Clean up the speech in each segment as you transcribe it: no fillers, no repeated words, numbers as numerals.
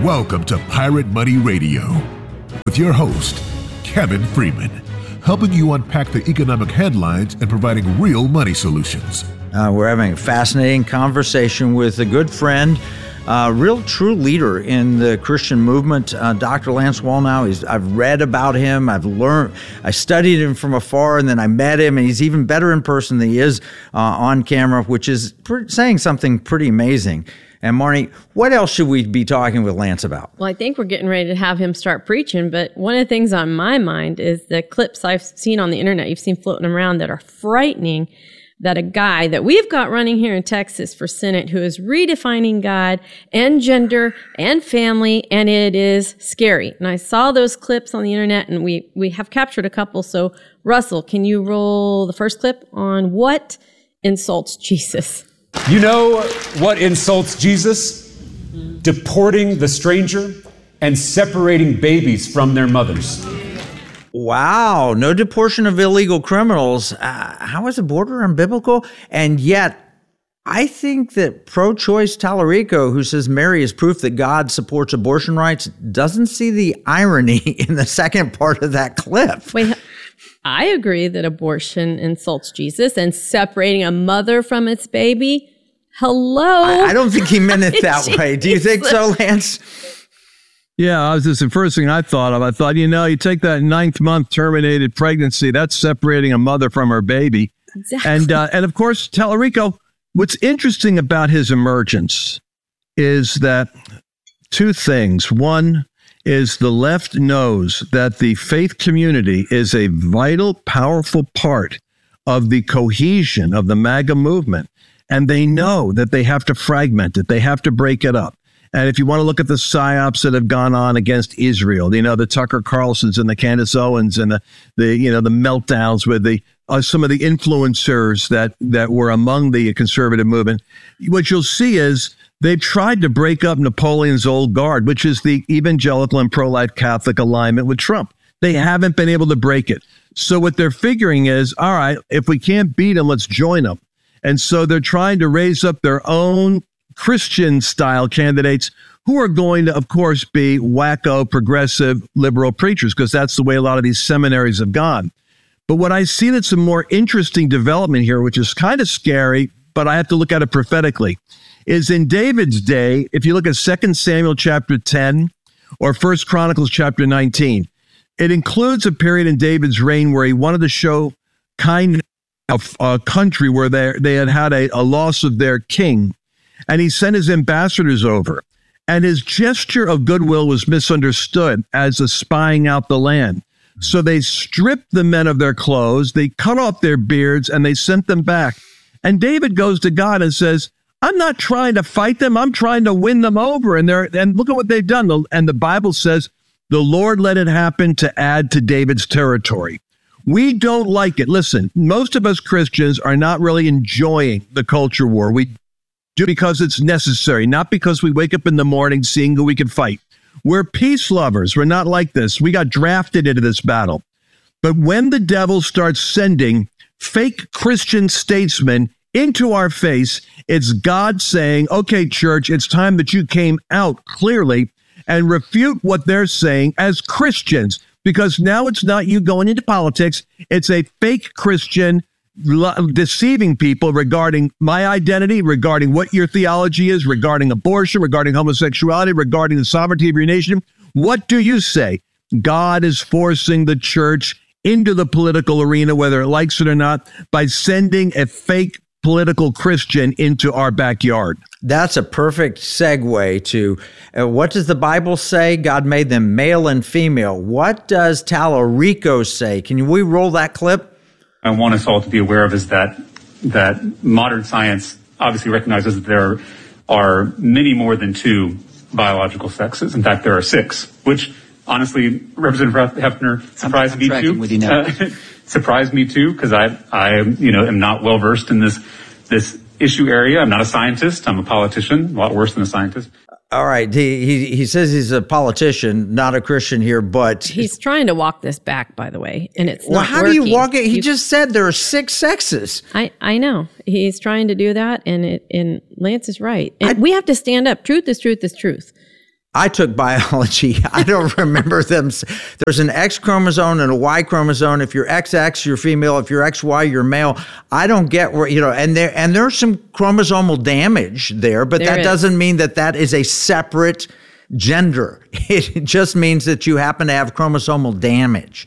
Welcome to Pirate Money Radio with your host, Kevin Freeman, helping you unpack the economic headlines and providing real money solutions. We're having a fascinating conversation with a good friend, real true leader in the Christian movement, Dr. Lance Wallnau. I've read about him. I studied him from afar, and then I met him, and he's even better in person than he is on camera, which is saying something pretty amazing. And Marnie, what else should we be talking with Lance about? Well, I think we're getting ready to have him start preaching, but one of the things on my mind is the clips I've seen on the internet, you've seen floating around, that are frightening, that a guy that we've got running here in Texas for Senate who is redefining God and gender and family, and it is scary. And I saw those clips on the internet, and we have captured a couple. So Russell, can you roll the first clip on what insults Jesus? You know what insults Jesus? Deporting the stranger and separating babies from their mothers. Wow, no deportation of illegal criminals. How is the border unbiblical? And yet, I think that pro-choice Tallarico, who says Mary is proof that God supports abortion rights, doesn't see the irony in the second part of that clip. Wait, I agree that abortion insults Jesus and separating a mother from its baby. Hello? I don't think he meant it that way. Do you think so, Lance? Yeah, this is the first thing I thought of. I thought, you take that 9th month terminated pregnancy, that's separating a mother from her baby. Exactly. And of course, Tallarico, what's interesting about his emergence is that two things. One is the left knows that the faith community is a vital, powerful part of the cohesion of the MAGA movement. And they know that they have to fragment it. They have to break it up. And if you want to look at the psyops that have gone on against Israel, the Tucker Carlsons and the Candace Owens and the meltdowns with some of the influencers that were among the conservative movement, what you'll see is they've tried to break up Napoleon's old guard, which is the evangelical and pro-life Catholic alignment with Trump. They haven't been able to break it. So what they're figuring is, all right, if we can't beat them, let's join them. And so they're trying to raise up their own Christian-style candidates who are going to, of course, be wacko, progressive, liberal preachers, because that's the way a lot of these seminaries have gone. But what I see that's a more interesting development here, which is kind of scary, but I have to look at it prophetically, is in David's day, if you look at 2 Samuel chapter 10 or 1 Chronicles chapter 19, it includes a period in David's reign where he wanted to show kindness of a country where they had a loss of their king. And he sent his ambassadors over. And his gesture of goodwill was misunderstood as a spying out the land. So they stripped the men of their clothes, they cut off their beards, and they sent them back. And David goes to God and says, I'm not trying to fight them. I'm trying to win them over. And look at what they've done. And the Bible says, the Lord let it happen to add to David's territory. We don't like it. Listen, most of us Christians are not really enjoying the culture war. We do because it's necessary, not because we wake up in the morning seeing who we can fight. We're peace lovers. We're not like this. We got drafted into this battle. But when the devil starts sending fake Christian statesmen into our face, it's God saying, okay, church, it's time that you came out clearly and refute what they're saying as Christians. Because now it's not you going into politics. It's a fake Christian deceiving people regarding my identity, regarding what your theology is, regarding abortion, regarding homosexuality, regarding the sovereignty of your nation. What do you say? God is forcing the church into the political arena, whether it likes it or not, by sending a fake political Christian into our backyard. That's a perfect segue to what does the Bible say? God made them male and female. What does Tallarico say? Can we roll that clip? I want us all to be aware of is that modern science obviously recognizes that there are many more than 2 biological sexes. In fact, there are 6, which honestly, Representative Hefner surprised me too. Surprised me too, because I am not well versed in this issue area. I'm not a scientist. I'm a politician, a lot worse than a scientist. All right. He says he's a politician, not a Christian here, but he's trying to walk this back, by the way, and it's not how working. do you walk it? He just said there are 6 sexes. I know he's trying to do that, and Lance is right. And we have to stand up. Truth is truth is truth. I took biology. I don't remember them. There's an X chromosome and a Y chromosome. If you're XX, you're female. If you're XY, you're male. I don't get where, and there's some chromosomal damage there, but that doesn't mean that is a separate gender. It just means that you happen to have chromosomal damage.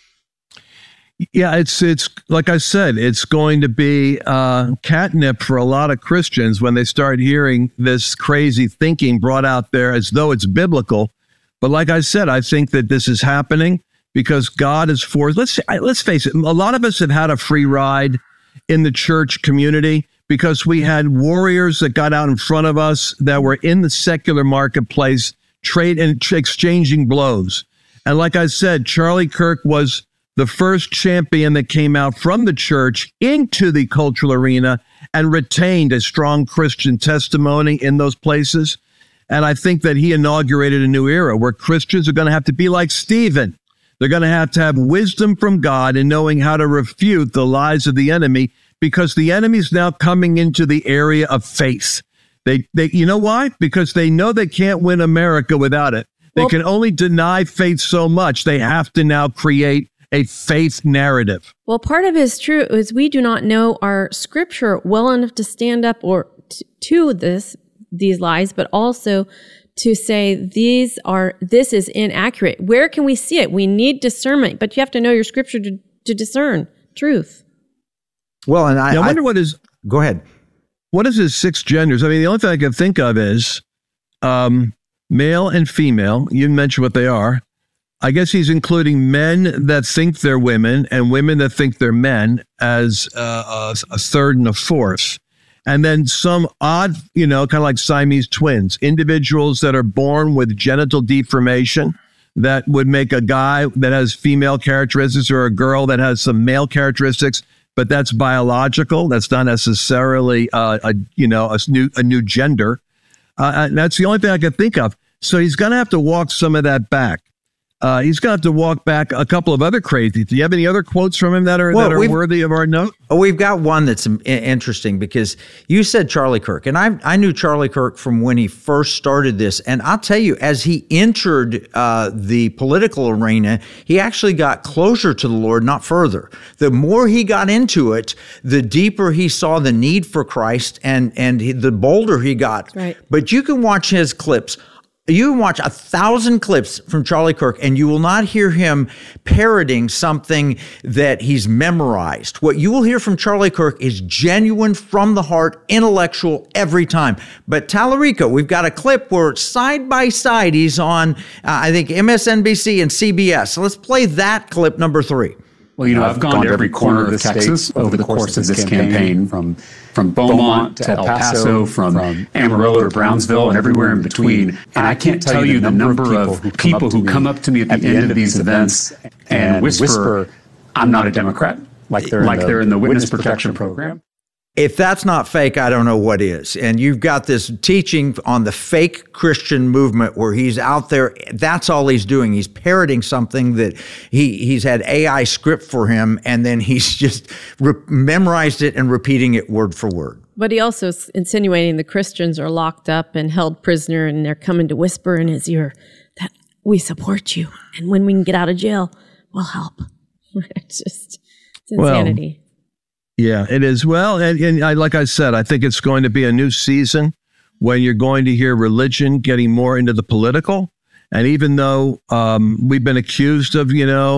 Yeah, it's like I said, it's going to be catnip for a lot of Christians when they start hearing this crazy thinking brought out there as though it's biblical. But like I said, I think that this is happening because God is for. Let's face it, a lot of us have had a free ride in the church community because we had warriors that got out in front of us that were in the secular marketplace, exchanging blows. And like I said, Charlie Kirk was the first champion that came out from the church into the cultural arena and retained a strong Christian testimony in those places. And I think that he inaugurated a new era where Christians are going to have to be like Stephen. They're going to have wisdom from God in knowing how to refute the lies of the enemy, because the enemy's now coming into the area of faith. They you know why? Because they know they can't win America without it. They can only deny faith so much. They have to now create a faith narrative. Well, part of it is true is we do not know our scripture well enough to stand up or to these lies, but also to say this is inaccurate. Where can we see it? We need discernment, but you have to know your scripture to discern truth. Well, and I wonder what is. Go ahead. What is his 6 genders? I mean, the only thing I can think of is male and female. You mentioned what they are. I guess he's including men that think they're women and women that think they're men as a third and a fourth. And then some odd, kind of like Siamese twins, individuals that are born with genital deformation that would make a guy that has female characteristics or a girl that has some male characteristics, but that's biological. That's not necessarily a new gender. And that's the only thing I can think of. So he's going to have to walk some of that back. He's going to have to walk back a couple of other crazies. Do you have any other quotes from him that are worthy of our note? We've got one that's interesting because you said Charlie Kirk, and I knew Charlie Kirk from when he first started this. And I'll tell you, as he entered the political arena, he actually got closer to the Lord, not further. The more he got into it, the deeper he saw the need for Christ, and the bolder he got. Right. But you can watch his clips. You can watch 1,000 clips from Charlie Kirk, and you will not hear him parroting something that he's memorized. What you will hear from Charlie Kirk is genuine, from the heart, intellectual every time. But Tallarico, we've got a clip where side by side he's on, I think, MSNBC and CBS. So let's play that clip number 3. Well, I've gone to every corner of Texas over the course of this campaign, from Beaumont to El Paso, from Amarillo to Brownsville, and everywhere in between. And I can't tell you the number of people who come up to me at the end of these events and whisper, "I'm not a Democrat," like they're in the witness protection program. If that's not fake, I don't know what is. And you've got this teaching on the fake Christian movement where he's out there. That's all he's doing. He's parroting something that he's had AI script for him, and then he's just memorized it and repeating it word for word. But he also is insinuating the Christians are locked up and held prisoner, and they're coming to whisper in his ear that we support you, and when we can get out of jail, we'll help. It's insanity. Yeah, it is. Well, and like I said, I think it's going to be a new season when you're going to hear religion getting more into the political. And even though we've been accused of,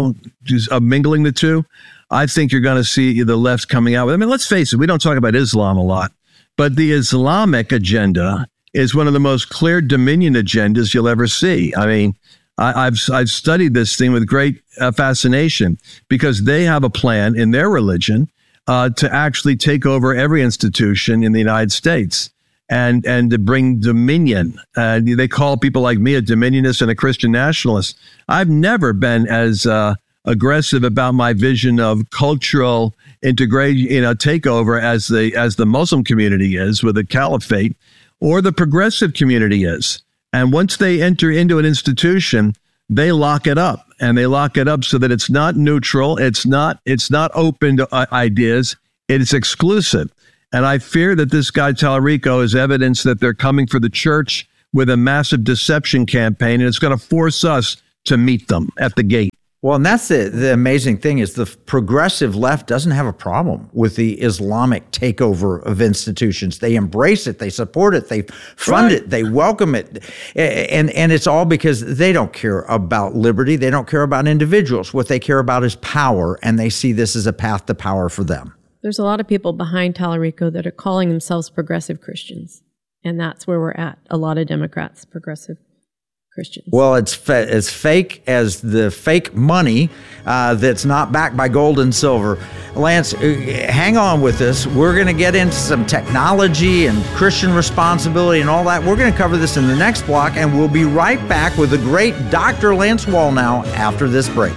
of mingling the two, I think you're going to see the left coming out with. I mean, let's face it, we don't talk about Islam a lot, but the Islamic agenda is one of the most clear dominion agendas you'll ever see. I mean, I've studied this thing with great fascination because they have a plan in their religion to actually take over every institution in the United States and to bring dominion. They call people like me a dominionist and a Christian nationalist. I've never been as aggressive about my vision of cultural integration, takeover as the Muslim community is with the caliphate, or the progressive community is. And once they enter into an institution, they lock it up. And they lock it up so that it's not neutral. It's not open to ideas. It's exclusive. And I fear that this guy Tallarico is evidence that they're coming for the church with a massive deception campaign, and it's going to force us to meet them at the gate. Well, and that's the amazing thing is the progressive left doesn't have a problem with the Islamic takeover of institutions. They embrace it. They support it. They fund it. They welcome it. And it's all because they don't care about liberty. They don't care about individuals. What they care about is power, and they see this as a path to power for them. There's a lot of people behind Tallarico that are calling themselves progressive Christians. And that's where we're at. A lot of Democrats, progressive Christians. Well, it's as fake as the fake money that's not backed by gold and silver. Lance, hang on with us. We're going to get into some technology and Christian responsibility and all that. We're going to cover this in the next block, and we'll be right back with the great Dr. Lance Wallnau after this break.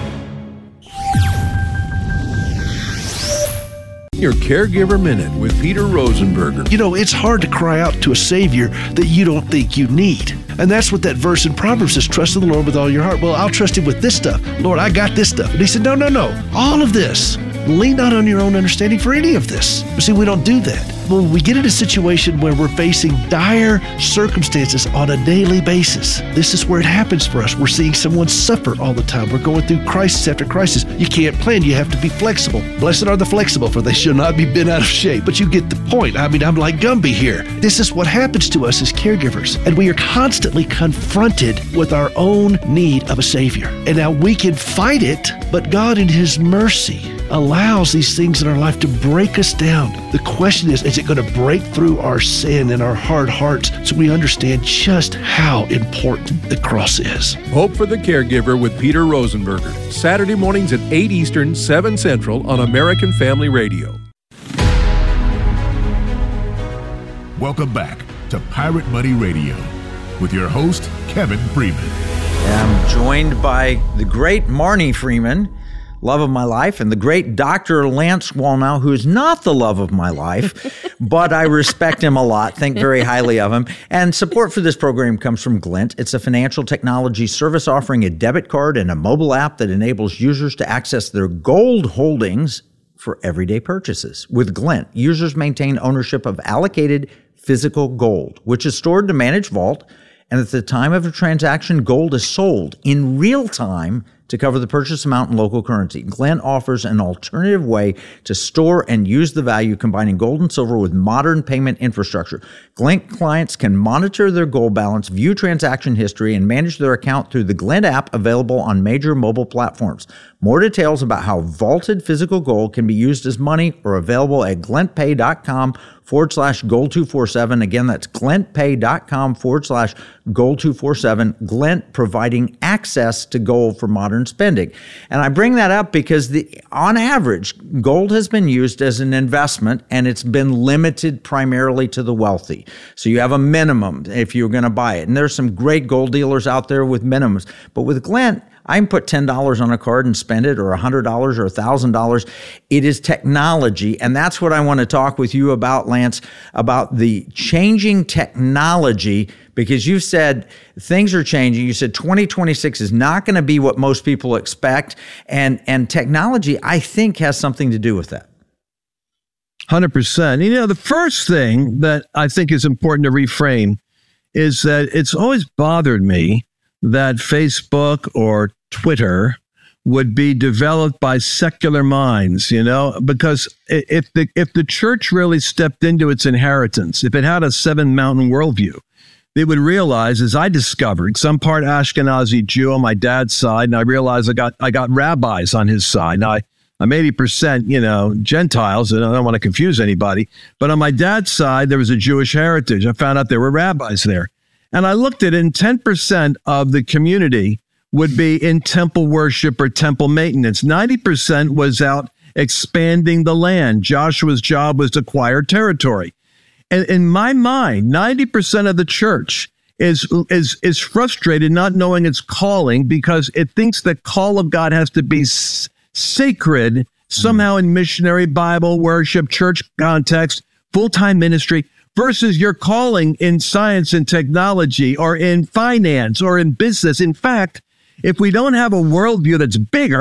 Your Caregiver Minute with Peter Rosenberger. You know, it's hard to cry out to a Savior that you don't think you need. And that's what that verse in Proverbs says, trust in the Lord with all your heart. Well, I'll trust him with this stuff. Lord, I got this stuff. And he said, no. All of this. Lean not on your own understanding for any of this. But see, we don't do that. When we get in a situation where we're facing dire circumstances on a daily basis, this is where it happens for us. We're seeing someone suffer all the time. We're going through crisis after crisis. You can't plan. You have to be flexible. Blessed are the flexible, for they shall not be bent out of shape. But you get the point. I mean, I'm like Gumby here. This is what happens to us as caregivers. And we are constantly confronted with our own need of a Savior. And now we can fight it, but God in His mercy allows these things in our life to break us down. The question is it going to break through our sin and our hard hearts so we understand just how important the cross is? Hope for the Caregiver with Peter Rosenberger. Saturday mornings at 8 Eastern, 7 Central on American Family Radio. Welcome back to Pirate Money Radio with your host, Kevin Freeman. I'm joined by the great Marnie Freeman, love of my life, and the great Dr. Lance Wallnau, who is not the love of my life, but I respect him a lot, think very highly of him. And support for this program comes from Glint. It's a financial technology service offering a debit card and a mobile app that enables users to access their gold holdings for everyday purchases. With Glint, users maintain ownership of allocated physical gold, which is stored in a managed vault, and at the time of a transaction, gold is sold in real time to cover the purchase amount in local currency. Glint offers an alternative way to store and use the value, combining gold and silver with modern payment infrastructure. Glint clients can monitor their gold balance, view transaction history, and manage their account through the Glint app available on major mobile platforms. More details about how vaulted physical gold can be used as money are available at glintpay.com/gold247. Again, that's glintpay.com/gold247. Glint providing access to gold for modern spending. And I bring that up because on average, gold has been used as an investment, and it's been limited primarily to the wealthy. So you have a minimum if you're going to buy it. And there's some great gold dealers out there with minimums. But with Glint, I can put $10 on a card and spend it, or $100 or $1,000. It is technology, and that's what I want to talk with you about, Lance, about the changing technology, because you said things are changing. You said 2026 is not going to be what most people expect, and technology, I think, has something to do with that. 100%. You know, the first thing that I think is important to reframe is that it's always bothered me that Facebook or Twitter would be developed by secular minds, you know, because if the church really stepped into its inheritance, if it had a seven mountain worldview, they would realize, as I discovered, some part Ashkenazi Jew on my dad's side, and I realized I got rabbis on his side. Now I'm 80%, you know, Gentiles, and I don't want to confuse anybody, but on my dad's side, there was a Jewish heritage. I found out there were rabbis there. And I looked at it, and 10% of the community would be in temple worship or temple maintenance. 90% was out expanding the land. Joshua's job was to acquire territory. And in my mind, 90% of the church is frustrated not knowing its calling, because it thinks the call of God has to be sacred somehow in missionary, Bible, worship, church context, full-time ministry, versus your calling in science and technology or in finance or in business. In fact, if we don't have a worldview that's bigger,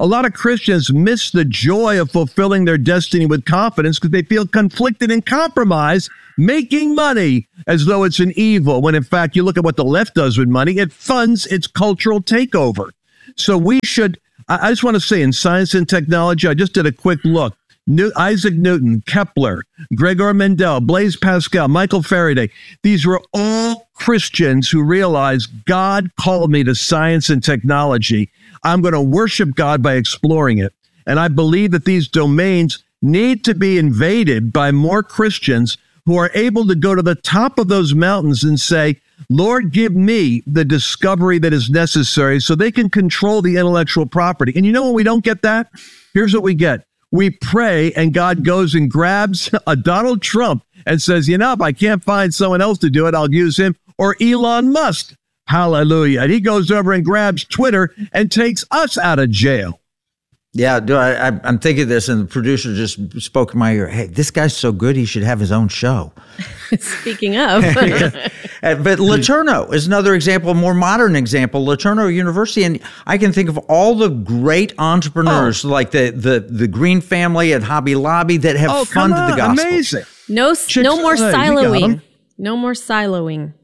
A lot of Christians miss the joy of fulfilling their destiny with confidence because they feel conflicted and compromised, making money as though it's an evil, when in fact, you look at what the left does with money, it funds its cultural takeover. So we should, I just want to say, in science and technology, I just did a quick look. Isaac Newton, Kepler, Gregor Mendel, Blaise Pascal, Michael Faraday. These were all Christians who realized God called me to science and technology. I'm going to worship God by exploring it. And I believe that these domains need to be invaded by more Christians who are able to go to the top of those mountains and say, Lord, give me the discovery that is necessary so they can control the intellectual property. And you know when we don't get that? Here's what we get. We pray and God goes and grabs a Donald Trump and says, you know, if I can't find someone else to do it, I'll use him. Or Elon Musk. Hallelujah. And he goes over and grabs Twitter and takes us out of jail. Yeah, I'm thinking this, and the producer just spoke in my ear. Hey, this guy's so good, he should have his own show. Speaking of. But LeTourneau is another example, a more modern example, LeTourneau University. And I can think of all the great entrepreneurs like the Green family at Hobby Lobby that have funded the gospel. Amazing. No more siloing. No more siloing.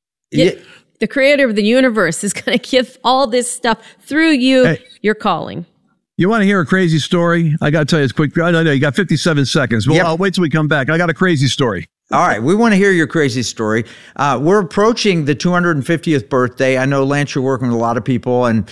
The creator of the universe is going to give all this stuff through you, your calling. You want to hear a crazy story? I got to tell you, it's quick. No, you got 57 seconds. Well, I'll wait till we come back. I got a crazy story. All right. We want to hear your crazy story. We're approaching the 250th birthday. I know, Lance, you're working with a lot of people and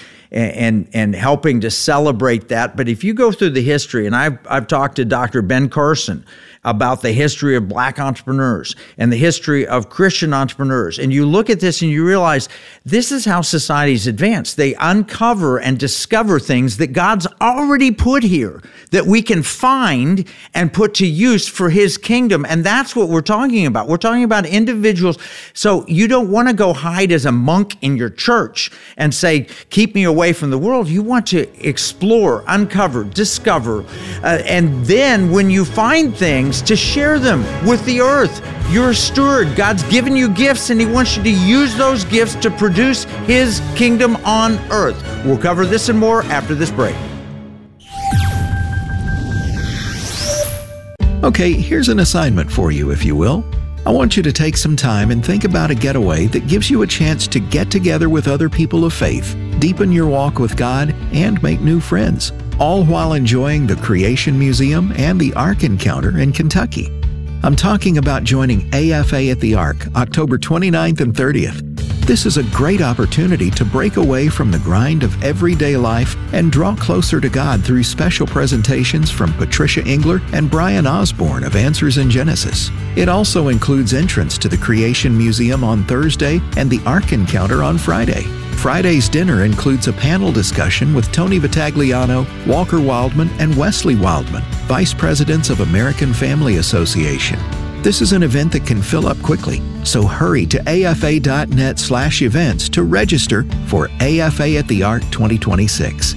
helping to celebrate that. But if you go through the history, and I've talked to Dr. Ben Carson about the history of Black entrepreneurs and the history of Christian entrepreneurs. And you look at this and you realize this is how societies advance. They uncover and discover things that God's already put here that we can find and put to use for his kingdom. And that's what we're talking about. We're talking about individuals. So you don't want to go hide as a monk in your church and say, keep me away from the world. You want to explore, uncover, discover. And then when you find things, to share them with the earth. You're a steward. God's given you gifts, and he wants you to use those gifts to produce his kingdom on earth. We'll cover this and more after this break. Okay, here's an assignment for you, if you will. I want you to take some time and think about a getaway that gives you a chance to get together with other people of faith, deepen your walk with God, and make new friends, all while enjoying the Creation Museum and the Ark Encounter in Kentucky. I'm talking about joining AFA at the Ark, October 29th and 30th. This is a great opportunity to break away from the grind of everyday life and draw closer to God through special presentations from Patricia Engler and Brian Osborne of Answers in Genesis. It also includes entrance to the Creation Museum on Thursday and the Ark Encounter on Friday. Friday's dinner includes a panel discussion with Tony Vitagliano, Walker Wildman, and Wesley Wildman, Vice Presidents of American Family Association. This is an event that can fill up quickly, so hurry to afa.net/events to register for AFA at the Ark 2026.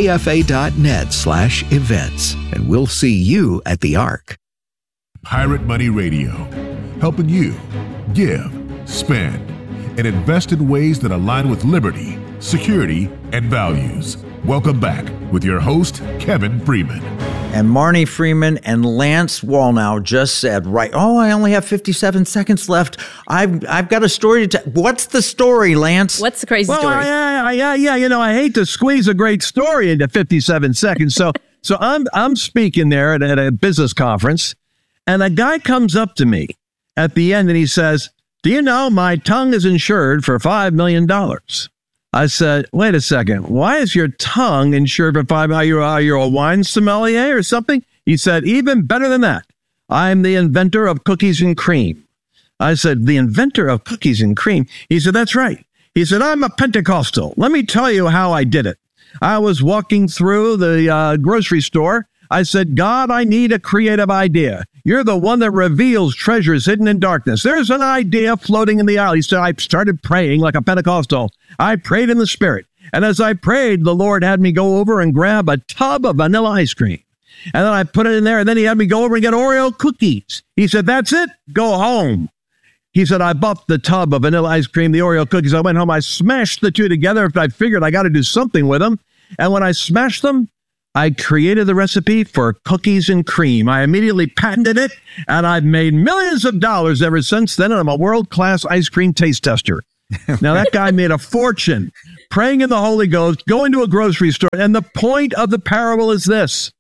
afa.net/events, and we'll see you at the Ark. Pirate Money Radio, helping you give, spend, and invest in ways that align with liberty, security, and values. Welcome back with your host, Kevin Freeman. And Marnie Freeman and Lance Wallnau just said, I only have 57 seconds left. I've got a story to tell. What's the story, Lance? What's the crazy story? Yeah. You know, I hate to squeeze a great story into 57 seconds. So I'm speaking there at a business conference, and a guy comes up to me at the end and he says, do you know my tongue is insured for $5 million? I said, wait a second. Why is your tongue insured for $5 million? Are you a wine sommelier or something? He said, even better than that. I'm the inventor of cookies and cream. I said, the inventor of cookies and cream? He said, that's right. He said, I'm a Pentecostal. Let me tell you how I did it. I was walking through the grocery store. I said, God, I need a creative idea. You're the one that reveals treasures hidden in darkness. There's an idea floating in the aisle. He said, I started praying like a Pentecostal. I prayed in the Spirit. And as I prayed, the Lord had me go over and grab a tub of vanilla ice cream. And then I put it in there, and then he had me go over and get Oreo cookies. He said, that's it. Go home. He said, I bought the tub of vanilla ice cream, the Oreo cookies. I went home. I smashed the two together. I figured I got to do something with them. And when I smashed them, I created the recipe for cookies and cream. I immediately patented it, and I've made millions of dollars ever since then, and I'm a world-class ice cream taste tester. Now, that guy made a fortune praying in the Holy Ghost, going to a grocery store, and the point of the parable is this.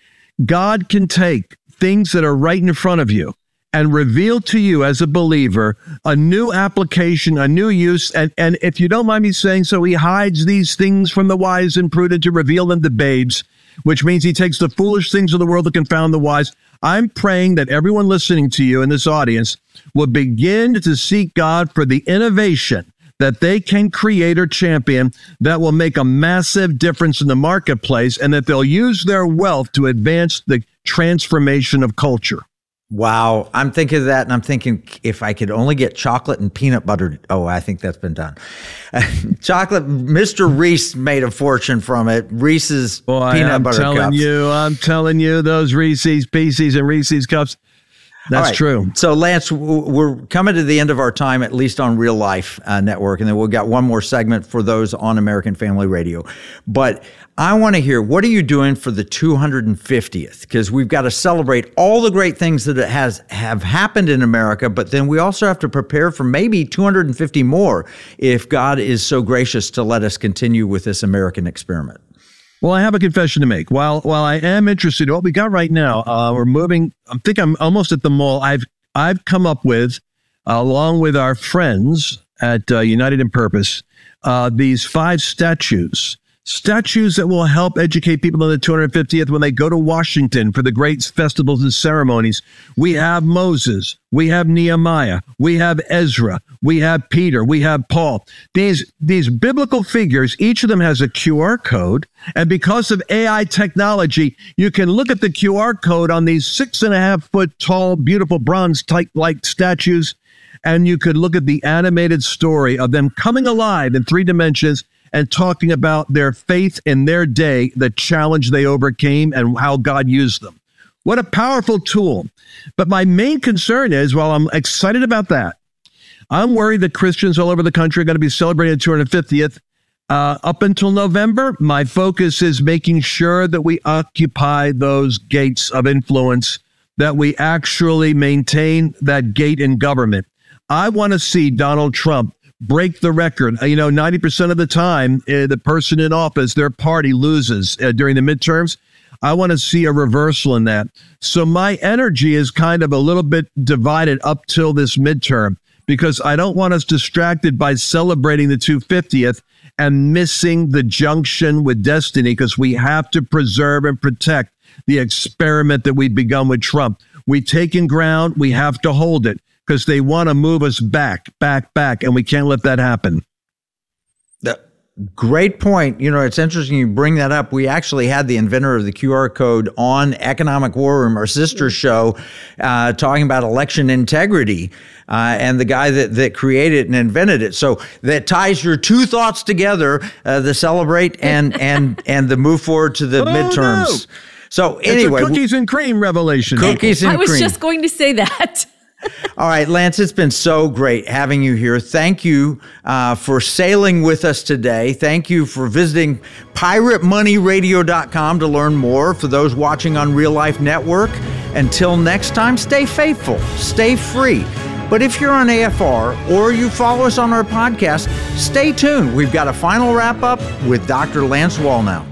God can take things that are right in front of you and reveal to you as a believer a new application, a new use. And if you don't mind me saying so, he hides these things from the wise and prudent to reveal them to babes, which means he takes the foolish things of the world to confound the wise. I'm praying that everyone listening to you in this audience will begin to seek God for the innovation that they can create or champion that will make a massive difference in the marketplace, and that they'll use their wealth to advance the transformation of culture. Wow. I'm thinking of that, and I'm thinking if I could only get chocolate and peanut butter. Oh, I think that's been done. Chocolate. Mr. Reese made a fortune from it. Reese's peanut butter cups. I'm telling you, those Reese's Pieces and Reese's cups. That's right. True. So, Lance, we're coming to the end of our time, at least on Real Life Network, and then we've got one more segment for those on American Family Radio. But I want to hear, what are you doing for the 250th? Because we've got to celebrate all the great things that have happened in America, but then we also have to prepare for maybe 250 more if God is so gracious to let us continue with this American experiment. Well, I have a confession to make. While I am interested in what we got right now, we're moving. I think I'm almost at the mall. I've come up with, along with our friends at United in Purpose, these 5 statues that will help educate people on the 250th when they go to Washington for the great festivals and ceremonies. We have Moses, we have Nehemiah, we have Ezra, we have Peter, we have Paul. These biblical figures, each of them has a QR code, and because of AI technology, you can look at the QR code on these 6.5 foot tall, beautiful bronze type-like statues, and you could look at the animated story of them coming alive in 3 dimensions and talking about their faith in their day, the challenge they overcame, and how God used them. What a powerful tool. But my main concern is, while I'm excited about that, I'm worried that Christians all over the country are going to be celebrating the 250th. Up until November, my focus is making sure that we occupy those gates of influence, that we actually maintain that gate in government. I want to see Donald Trump break the record. 90% of the time, the person in office, their party loses during the midterms. I want to see a reversal in that. So my energy is kind of a little bit divided up till this midterm, because I don't want us distracted by celebrating the 250th and missing the junction with destiny, because we have to preserve and protect the experiment that we've begun with Trump. We've taken ground. We have to hold it, because they want to move us back, and we can't let that happen. Great point. It's interesting you bring that up. We actually had the inventor of the QR code on Economic War Room, our sister show, talking about election integrity, and the guy that created and invented it. So that ties your 2 thoughts together, the celebrate and the move forward to the midterms. No. So anyway, it's a cookies and cream revelation. Cookies and cream. I was just going to say that. All right, Lance, it's been so great having you here. Thank you for sailing with us today. Thank you for visiting piratemoneyradio.com to learn more. For those watching on Real Life Network, until next time, stay faithful, stay free. But if you're on AFR or you follow us on our podcast, stay tuned. We've got a final wrap-up with Dr. Lance Wallnau.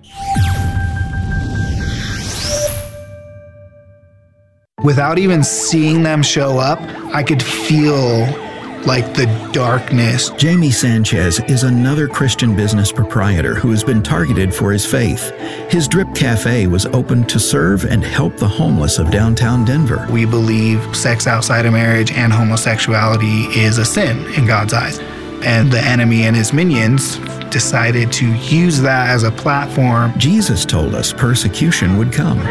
Without even seeing them show up, I could feel like the darkness. Jamie Sanchez is another Christian business proprietor who has been targeted for his faith. His Drip Cafe was opened to serve and help the homeless of downtown Denver. We believe sex outside of marriage and homosexuality is a sin in God's eyes. And the enemy and his minions decided to use that as a platform. Jesus told us persecution would come.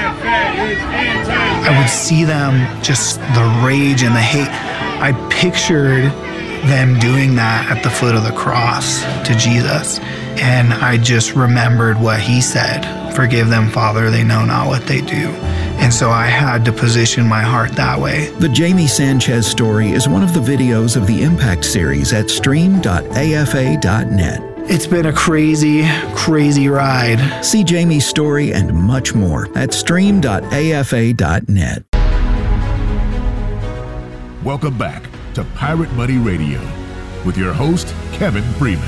I would see them, just the rage and the hate. I pictured them doing that at the foot of the cross to Jesus. And I just remembered what he said, "Forgive them, Father, they know not what they do." And so I had to position my heart that way. The Jamie Sanchez story is one of the videos of the Impact series at stream.afa.net. It's been a crazy, crazy ride. See Jamie's story and much more at stream.afa.net. Welcome back to Pirate Money Radio with your host, Kevin Freeman.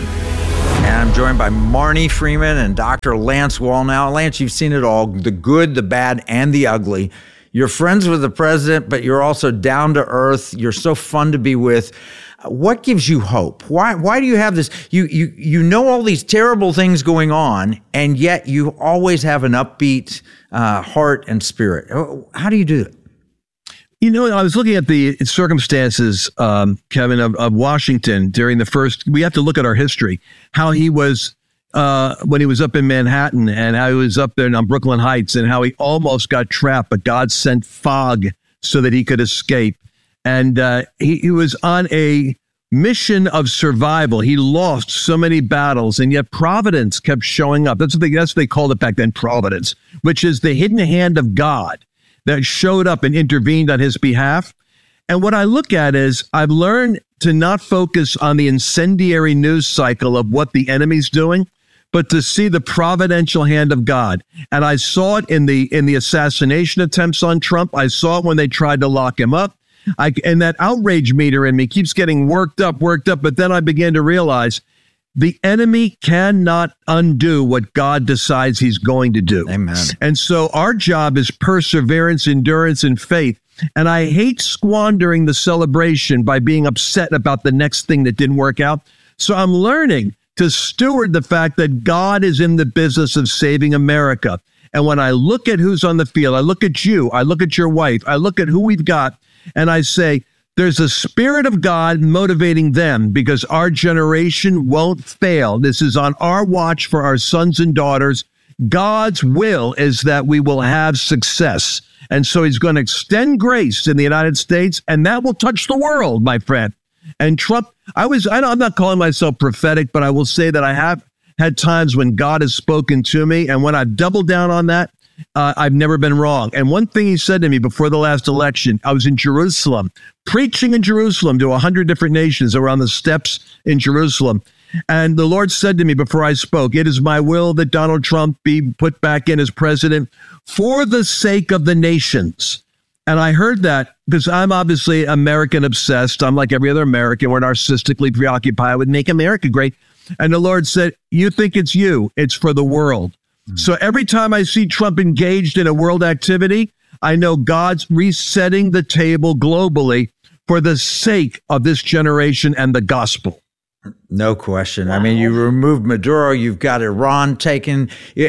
And I'm joined by Marnie Freeman and Dr. Lance Wallnau. Lance, you've seen it all, the good, the bad, and the ugly. You're friends with the president, but you're also down to earth. You're so fun to be with. What gives you hope? Why do you have this? You know all these terrible things going on, and yet you always have an upbeat heart and spirit. How do you do it? You know, I was looking at the circumstances, Kevin, of Washington during the first. We have to look at our history, how he was when he was up in Manhattan, and how he was up there on Brooklyn Heights, and how he almost got trapped, but God sent fog so that he could escape. And he was on a mission of survival. He lost so many battles, and yet providence kept showing up. That's what they called it back then, providence, which is the hidden hand of God that showed up and intervened on his behalf. And what I look at is I've learned to not focus on the incendiary news cycle of what the enemy's doing, but to see the providential hand of God. And I saw it in the assassination attempts on Trump. I saw it when they tried to lock him up. And that outrage meter in me keeps getting worked up. But then I began to realize the enemy cannot undo what God decides he's going to do. Amen. And so our job is perseverance, endurance, and faith. And I hate squandering the celebration by being upset about the next thing that didn't work out. So I'm learning to steward the fact that God is in the business of saving America. And when I look at who's on the field, I look at you, I look at your wife, I look at who we've got, and I say, there's a spirit of God motivating them because our generation won't fail. This is on our watch for our sons and daughters. God's will is that we will have success. And so he's going to extend grace in the United States, and that will touch the world, my friend. And Trump, I'm not calling myself prophetic, but I will say that I have had times when God has spoken to me. And when I've doubled down on that, I've never been wrong. And one thing he said to me before the last election, I was in Jerusalem, preaching in Jerusalem to 100 different nations around the steps in Jerusalem. And the Lord said to me before I spoke, it is my will that Donald Trump be put back in as president for the sake of the nations. And I heard that because I'm obviously American obsessed. I'm like every other American. We're narcissistically preoccupied with make America great. And the Lord said, you think it's you, it's for the world. So every time I see Trump engaged in a world activity, I know God's resetting the table globally for the sake of this generation and the gospel. No question. I mean, you removed Maduro, you've got Iran taken,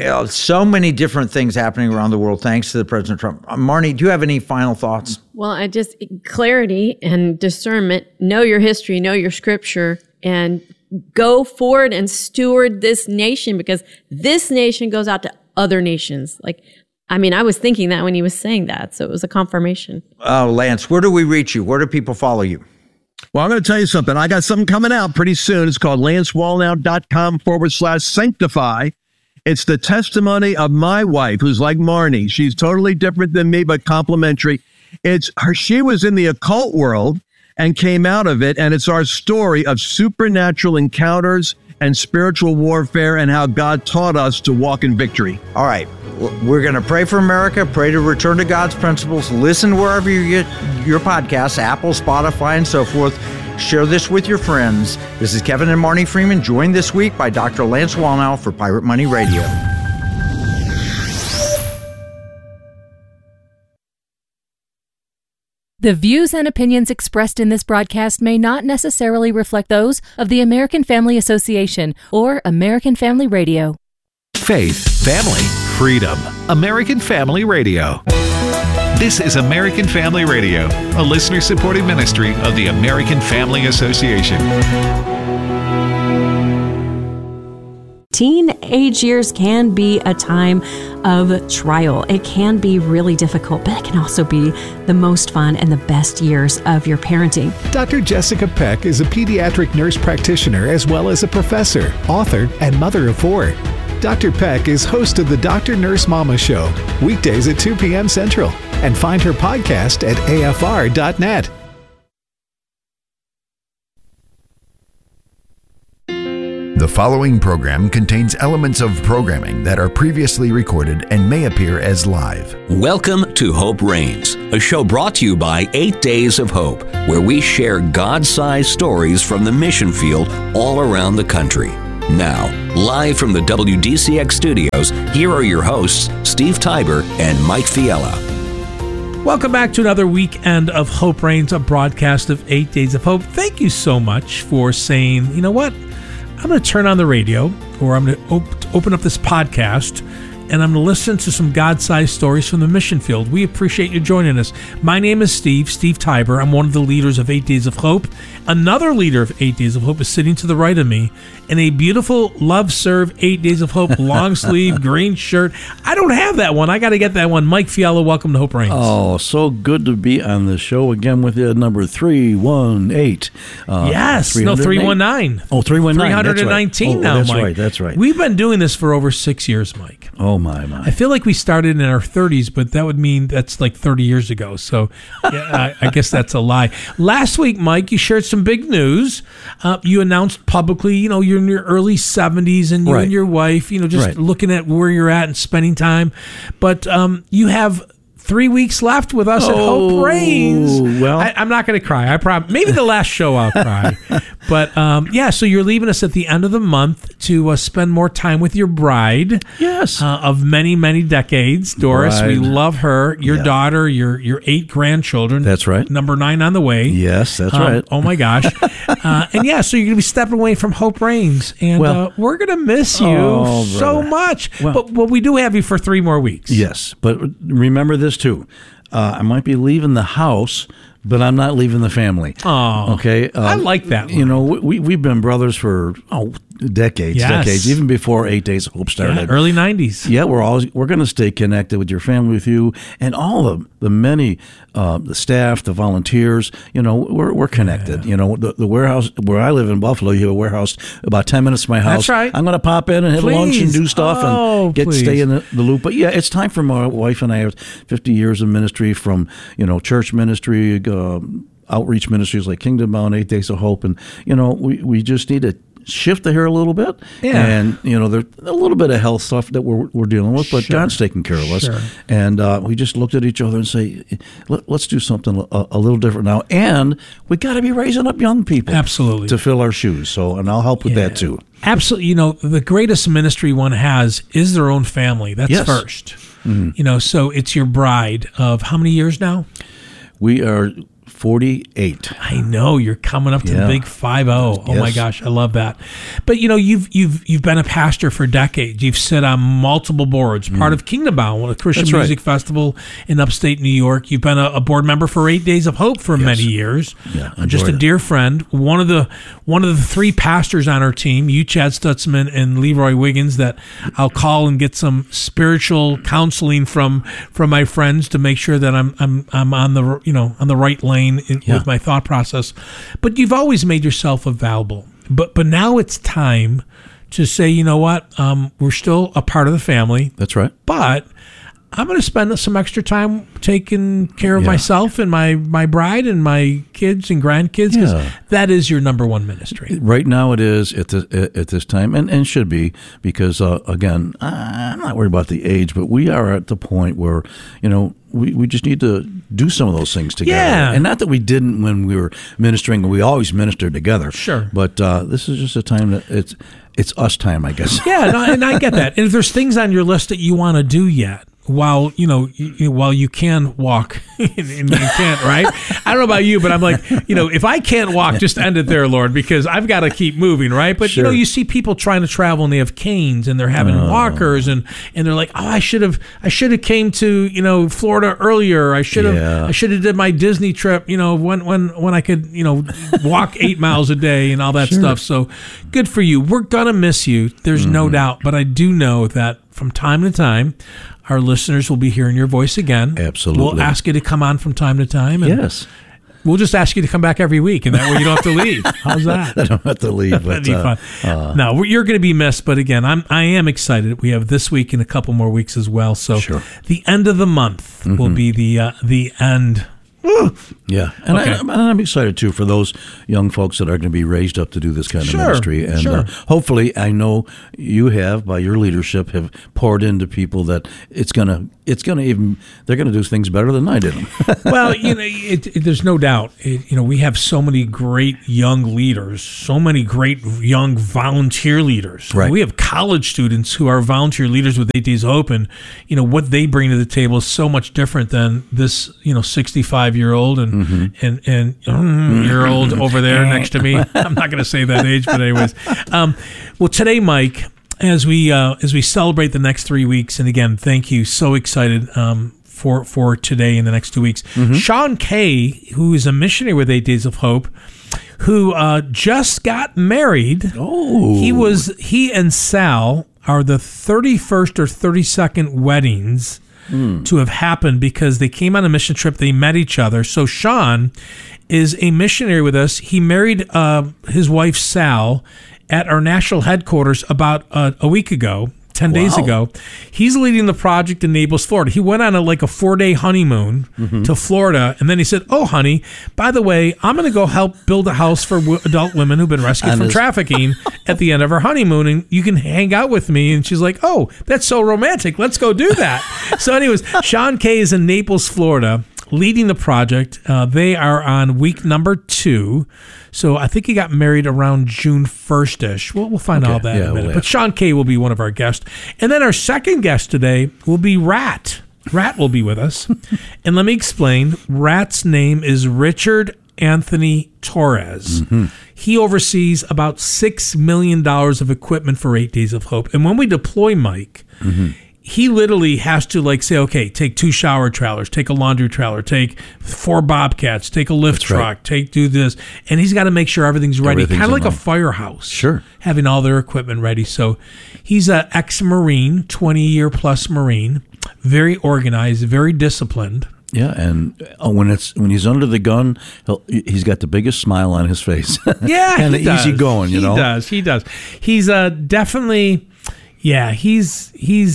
so many different things happening around the world thanks to the President Trump. Marnie, do you have any final thoughts? Well, clarity and discernment, know your history, know your scripture, and go forward and steward this nation because this nation goes out to other nations. I was thinking that when he was saying that, so it was a confirmation. Oh, Lance, where do we reach you? Where do people follow you? Well, I'm going to tell you something. I got something coming out pretty soon. It's called lancewallnau.com/sanctify. It's the testimony of my wife, who's like Marnie. She's totally different than me, but complementary. She was in the occult world and came out of it, and it's our story of supernatural encounters and spiritual warfare and how God taught us to walk in victory. All right. We're going to pray for America, pray to return to God's principles, listen wherever you get your podcasts, Apple, Spotify, and so forth. Share this with your friends. This is Kevin and Marnie Freeman, joined this week by Dr. Lance Wallnau for Pirate Money Radio. The views and opinions expressed in this broadcast may not necessarily reflect those of the American Family Association or American Family Radio. Faith, family, freedom. American Family Radio. This is American Family Radio, a listener-supported ministry of the American Family Association. Teenage years can be a time of trial. It can be really difficult, but it can also be the most fun and the best years of your parenting. Dr. Jessica Peck is a pediatric nurse practitioner as well as a professor, author, and mother of 4. Dr. Peck is host of the Dr. Nurse Mama Show, weekdays at 2 p.m. Central, and find her podcast at afr.net. The following program contains elements of programming that are previously recorded and may appear as live. Welcome to Hope Reigns, a show brought to you by 8 Days of Hope, where we share God-sized stories from the mission field all around the country. Now, live from the WDCX studios, here are your hosts, Steve Tybor and Mike Fiala. Welcome back to another weekend of Hope Reigns, a broadcast of 8 Days of Hope. Thank you so much for saying, you know what, I'm going to turn on the radio, or I'm going to open up this podcast, and I'm going to listen to some God-sized stories from the mission field. We appreciate you joining us. My name is Steve Tybor. I'm one of the leaders of 8 Days of Hope. Another leader of 8 Days of Hope is sitting to the right of me in a beautiful Love Serve 8 Days of Hope long sleeve green shirt. I don't have that one. I got to get that one. Mike Fiala, welcome to Hope Reigns. Oh, so good to be on the show again with you. Number 318. Yes, no, 319. Oh, 319. 319 now, that's Mike. That's right. We've been doing this for over 6 years, Mike. Oh, my. I feel like we started in our 30s, but that would mean that's like 30 years ago. So yeah, I guess that's a lie. Last week, Mike, you shared some big news. You announced publicly, you're in your early 70s, and you and your wife, just looking at where you're at and spending time. But you have 3 weeks left with us at Hope Reigns. Well, I'm not going to cry. I promise. Maybe the last show I'll cry. But so you're leaving us at the end of the month to spend more time with your bride. Yes. Of many, many decades. Doris, we love her. Your daughter, your 8 grandchildren. That's right. Number 9 on the way. Yes, that's right. Oh, my gosh. So you're going to be stepping away from Hope Reigns. And we're going to miss you so much. Well, but we do have you for 3 more weeks. Yes. But remember this, too. I might be leaving the house, but I'm not leaving the family. Oh, okay. I like that. We've been brothers for decades, even before 8 Days of Hope started. Early 90s. Yeah, we're going to stay connected with your family, with you, and all of the many the staff, the volunteers. We're connected. The warehouse where I live in Buffalo, you have a warehouse about 10 minutes from my house. That's right. I'm going to pop in and have lunch and do stuff and stay in the loop. But yeah, it's time for my wife and I have 50 years of ministry from church ministry. Outreach ministries like Kingdom Bound, 8 Days of Hope, and we just need to shift the hair a little bit, and there's a little bit of health stuff that we're dealing with, but God's taking care of us, and we just looked at each other and say, let's do something a little different now, and we got to be raising up young people, absolutely, to fill our shoes. And I'll help with that too. Absolutely, the greatest ministry one has is their own family. That's first. Mm-hmm. So it's your bride of how many years now? We are 48. I know you're coming up to the big 50. Oh my gosh, I love that. But you've been a pastor for decades. You've sat on multiple boards, part of Kingdom Bound, a Christian music festival in upstate New York. You've been a board member for 8 Days of Hope for many years. Yeah, just a dear friend. One of the 3 pastors on our team, you, Chad Stutzman, and Leroy Wiggins, that I'll call and get some spiritual counseling from my friends to make sure that I'm on the right lane with my thought process. But you've always made yourself available. But now it's time to say, you know what, we're still a part of the family. That's right. But I'm going to spend some extra time taking care of myself and my bride and my kids and grandkids, because that is your number one ministry. Right now it is at this time, and should be, because, again, I'm not worried about the age, but we are at the point where, we just need to do some of those things together. Yeah. And not that we didn't when we were ministering. We always ministered together. Sure. But this is just a time that it's us time, I guess. Yeah, and I get that. And if there's things on your list that you want to do yet, while you can walk and you can't, right? I don't know about you, but I'm like, if I can't walk, just end it there, Lord, because I've got to keep moving, right? But you see people trying to travel and they have canes and they're having walkers and they're like, I should have came to Florida earlier. I should have did my Disney trip, when I could walk 8 miles a day and all that stuff. So good for you. We're gonna miss you. There's no doubt, but I do know that from time to time, our listeners will be hearing your voice again. Absolutely. We'll ask you to come on from time to time. And yes. We'll just ask you to come back every week, and that way you don't have to leave. How's that? I don't have to leave. That'd be fun. No, you're going to be missed, but again, I am excited. We have this week and a couple more weeks as well. So the end of the month will be the end Yeah, and I'm excited too for those young folks that are going to be raised up to do this kind of ministry, and hopefully, I know you have, by your leadership, have poured into people that they're going to do things better than I did them. Well, there's no doubt. We have so many great young leaders, so many great young volunteer leaders. Right. We have college students who are volunteer leaders with 8 Days of Hope, and what they bring to the table is so much different than this 65-year-old and year old over there next to me. I'm not going to say that age, but anyways. Well, today, Mike, as we celebrate the next 3 weeks, and again, thank you. So excited for today and the next 2 weeks. Sean Kay, who is a missionary with 8 Days of Hope, who just got married. Oh, he and Sal are the 31st or 32nd weddings to have happened because they came on a mission trip. They met each other. So Sean is a missionary with us. He married his wife, Sal, at our national headquarters about a week ago, 10 days ago. He's leading the project in Naples, Florida. He went on a 4-day honeymoon to Florida, and then he said, "Oh, honey, by the way, I'm going to go help build a house for adult women who've been rescued from trafficking at the end of our honeymoon, and you can hang out with me." And she's like, "Oh, that's so romantic. Let's go do that." So anyways, Sean Kay is in Naples, Florida, leading the project. They are on week number 2. So I think he got married around June 1st-ish. We'll find out that in a minute. But Sean Kay will be one of our guests. And then our second guest today will be Rat. Rat will be with us. And let me explain. Rat's name is Richard Anthony Torres. He oversees about $6 million of equipment for 8 Days of Hope. And when we deploy Mike, he literally has to say, okay, take 2 shower trailers, take a laundry trailer, take 4 Bobcats, take a lift truck, do this. And he's got to make sure everything's ready. Kind of like a firehouse. Sure. Having all their equipment ready. So he's an ex-Marine, 20-year-plus Marine, very organized, very disciplined. Yeah, and when he's under the gun, he's got the biggest smile on his face. Yeah, kind of easy going, He does. He's definitely... Yeah, he's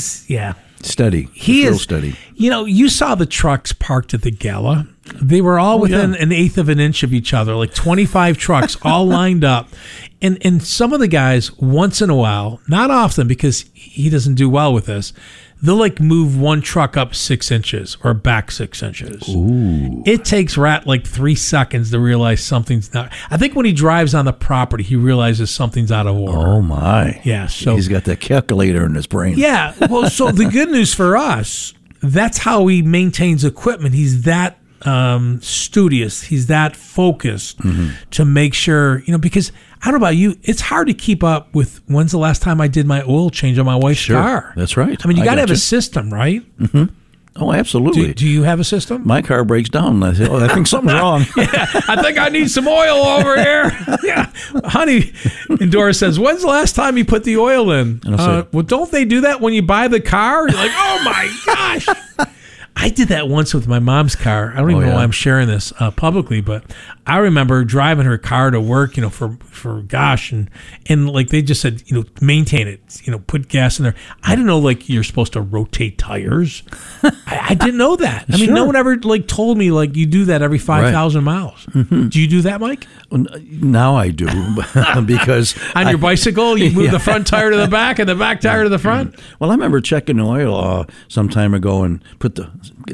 steady. He is real steady. You saw the trucks parked at the gala. They were all within an eighth of an inch of each other, 25 trucks all lined up. And some of the guys, once in a while, not often because he doesn't do well with this, they'll move one truck up 6 inches or back 6 inches. Ooh. It takes Rat 3 seconds to realize something's not. I think when he drives on the property, he realizes something's out of order. Oh my. Yeah. So he's got that calculator in his brain. Yeah. Well, so the good news for us, that's how he maintains equipment. He's that studious. He's that focused to make sure, because I don't know about you, it's hard to keep up with when's the last time I did my oil change on my wife's car. That's right. I mean, you got to have a system, right? Oh, absolutely. Do you have a system? My car breaks down. I say, I think something's wrong. I think I need some oil over here. Yeah, honey. And Doris says, "When's the last time you put the oil in?" And I'll say, well, don't they do that when you buy the car? You're like, oh my gosh. I did that once with my mom's car. I don't even know why I'm sharing this publicly, but I remember driving her car to work, for gosh, and they just said, maintain it, put gas in there. I didn't know you're supposed to rotate tires. I didn't know that. I mean, no one ever told me you do that every 5,000 miles. Do you do that, Mike? Now I do because on your bicycle you move the front tire to the back and the back tire to the front. Well, I remember checking oil some time ago and put the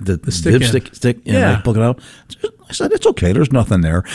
stick in and plug it out. I said, it's okay. There's nothing there.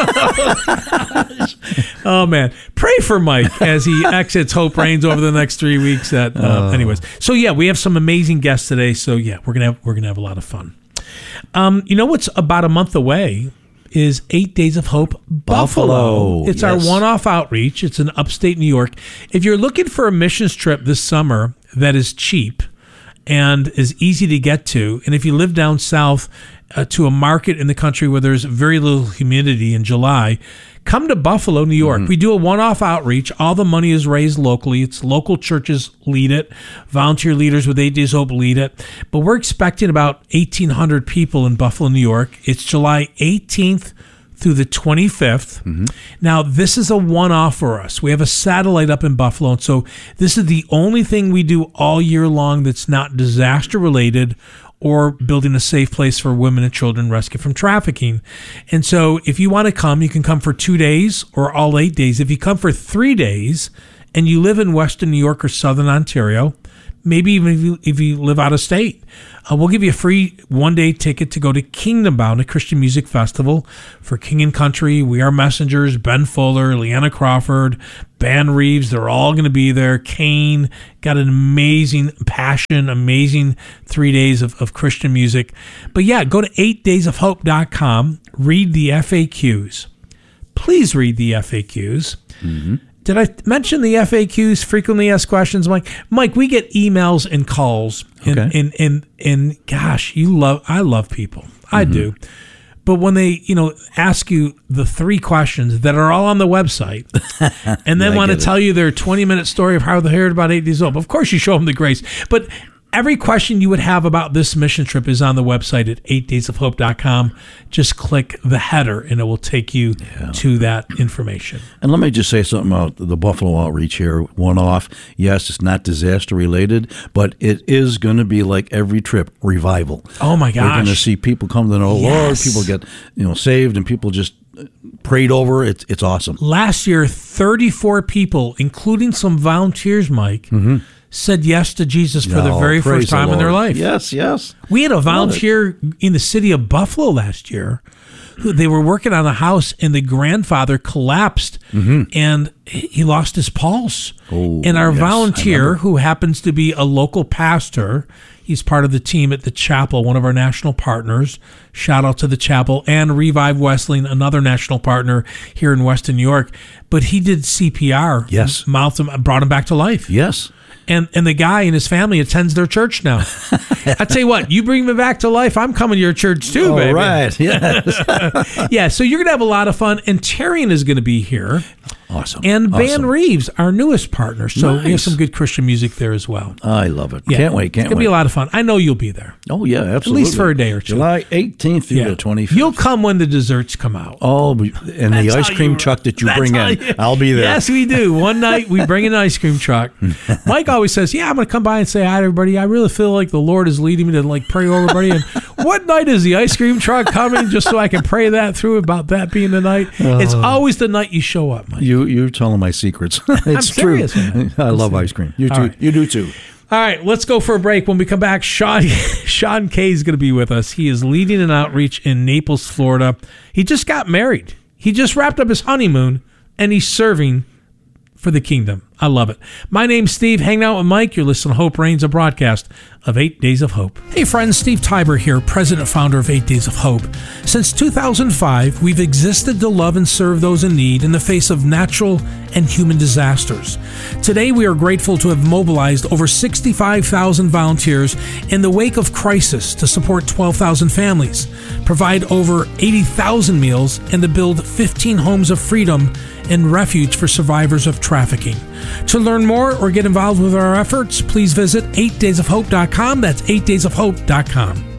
Oh, man. Pray for Mike as he exits Hope Reigns over the next 3 weeks. Anyways. So, we have some amazing guests today. So, we're gonna have a lot of fun. What's about a month away is 8 Days of Hope Buffalo. It's our one-off outreach. It's in upstate New York. If you're looking for a missions trip this summer that is cheap and is easy to get to, and if you live down south to a market in the country where there's very little humidity in July, come to Buffalo, New York. We do a one-off outreach. All the money is raised locally. It's local churches lead it. Volunteer leaders with 8 Days Hope lead it. But we're expecting about 1,800 people in Buffalo, New York. It's July 18th through the 25th. Now, this is a one-off for us. We have a satellite up in Buffalo, and so this is the only thing we do all year long that's not disaster-related or building a safe place for women and children rescued from trafficking. And so if you want to come, you can come for 2 days or all 8 days. If you come for 3 days and you live in Western New York or Southern Ontario, maybe even if you live out of state, we'll give you a free 1-day ticket to go to Kingdom Bound, a Christian music festival for King and Country, We Are Messengers, Ben Fuller, Leanna Crawford, Ben Reeves. They're all going to be there. Kane got an amazing passion, amazing 3 days of Christian music. But yeah, go to 8daysofhope.com, read the FAQs. Please read the FAQs. Mm-hmm. Did I mention the FAQs, frequently asked questions, Mike? Mike, we get emails and calls, and gosh, I love people. I do. But when they, ask you the 3 questions that are all on the website, and then want to tell you their 20-minute story of how they heard about 8 Days of Hope, of course you show them the grace. But every question you would have about this mission trip is on the website at 8daysofhope.com. Just click the header and it will take you to that information. And let me just say something about the Buffalo outreach here, one off. Yes, it's not disaster related, but it is going to be like every trip, revival. Oh my gosh. We're going to see people come to know the Lord, people get saved, and people just prayed over. It's awesome. Last year, 34 people, including some volunteers, Mike, said yes to Jesus for the very first time in their life. Yes, yes. We had a volunteer in the city of Buffalo last year who they were working on a house, and the grandfather collapsed and he lost his pulse. And our volunteer, who happens to be a local pastor, he's part of the team at the chapel, one of our national partners. Shout out to the chapel, and Revive Wesleyan, another national partner here in Western New York. But he did CPR. Yes. Mouthed him, brought him back to life. Yes. And the guy and his family attends their church now. I tell you what, you bring me back to life, I'm coming to your church too, baby. All right, yes. Yeah, so you're going to have a lot of fun. And Terrian is going to be here. Awesome. And Ben Reeves, our newest partner. So we have some good Christian music there as well. I love it. Yeah. Can't wait. It's going to be a lot of fun. I know you'll be there. Oh, yeah, absolutely. At least for a day or two. July 18th through the 25th. You'll come when the desserts come out. Oh, and the ice cream truck that you bring in, I'll be there. Yes, we do. One night we bring an ice cream truck. Mike always says, I'm going to come by and say hi to everybody. I really feel like the Lord is leading me to pray over everybody. And what night is the ice cream truck coming, just so I can pray that through about that being the night? It's always the night you show up, Mike. You're telling my secrets. It's serious, true. Man. I love ice cream. You too. Right. You do too. All right, let's go for a break. When we come back, Sean Kay is going to be with us. He is leading an outreach in Naples, Florida. He just got married. He just wrapped up his honeymoon, and he's serving for the kingdom. I love it. My name's Steve. Hanging out with Mike. You're listening to Hope Reigns, a broadcast of 8 Days of Hope. Hey friends, Steve Tiber here, president founder of 8 Days of Hope. Since 2005, we've existed to love and serve those in need in the face of natural and human disasters. Today, we are grateful to have mobilized over 65,000 volunteers in the wake of crisis to support 12,000 families, provide over 80,000 meals, and to build 15 homes of freedom and refuge for survivors of trafficking. To learn more or get involved with our efforts, please visit 8daysofhope.com. That's 8daysofhope.com.